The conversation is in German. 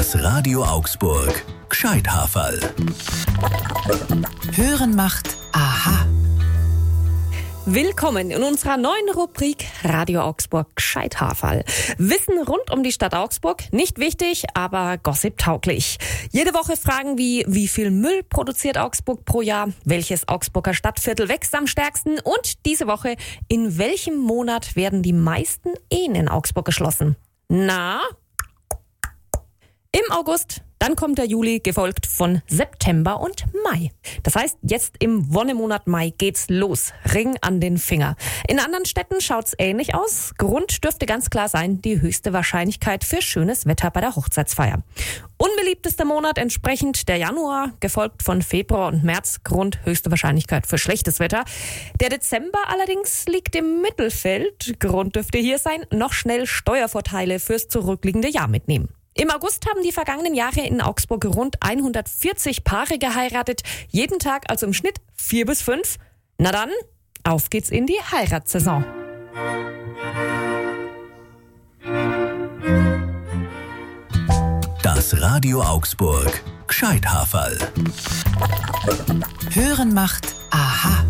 Das Radio Augsburg Gescheithaferl. Hören macht aha. Willkommen in unserer neuen Rubrik Radio Augsburg Gescheithaferl. Wissen rund um die Stadt Augsburg, nicht wichtig, aber gossip-tauglich. Jede Woche Fragen wie viel Müll produziert Augsburg pro Jahr, welches Augsburger Stadtviertel wächst am stärksten und diese Woche, in welchem Monat werden die meisten Ehen in Augsburg geschlossen? Na? Im August, dann kommt der Juli, gefolgt von September und Mai. Das heißt, jetzt im Wonnemonat Mai geht's los. Ring an den Finger. In anderen Städten schaut's ähnlich aus. Grund dürfte ganz klar sein, die höchste Wahrscheinlichkeit für schönes Wetter bei der Hochzeitsfeier. Unbeliebtester Monat entsprechend der Januar, gefolgt von Februar und März. Grund höchste Wahrscheinlichkeit für schlechtes Wetter. Der Dezember allerdings liegt im Mittelfeld. Grund dürfte hier sein, noch schnell Steuervorteile fürs zurückliegende Jahr mitnehmen. Im August haben die vergangenen Jahre in Augsburg rund 140 Paare geheiratet. Jeden Tag also im Schnitt 4 bis 5. Na dann, auf geht's in die Heiratssaison. Das Radio Augsburg Gescheithaferl. Hören macht aha.